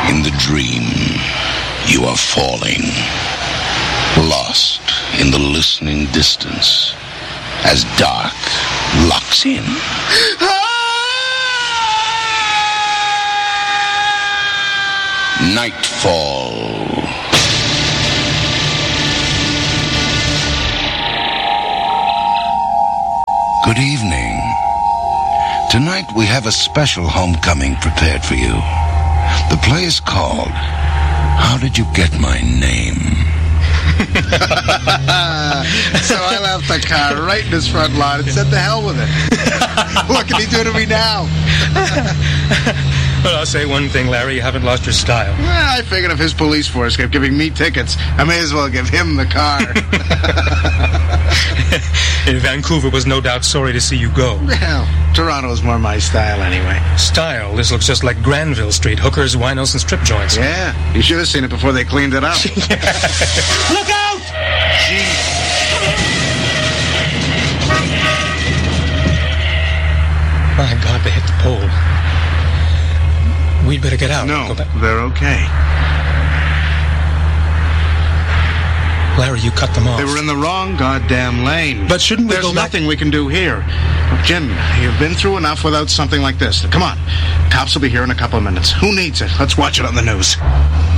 In the dream, you are falling, lost in the listening distance, as dark locks in. Nightfall. Good evening. Tonight we have a special homecoming prepared for you. The play is called How Did You Get My Name? So I left the car right in his front lawn and said, "The hell with it." What can he do to me now? Well, I'll say one thing, Larry. You haven't lost your style. Well, I figured if his police force kept giving me tickets, I may as well give him the car. Vancouver was no doubt sorry to see you go. Well, Toronto's more my style anyway. Style? This looks just like Granville Street. Hookers, winos, and strip joints. Yeah, you should have seen it before they cleaned it up. Look out! Jeez. My God, they hit the pole. We'd better get out. No, they're okay. Larry, you cut them off. They were in the wrong goddamn lane. But shouldn't we There's go back? nothing we can do here. Look, Jim, you've been through enough without something like this. Come on. Cops will be here in a couple of minutes. Who needs it? Let's watch it on the news.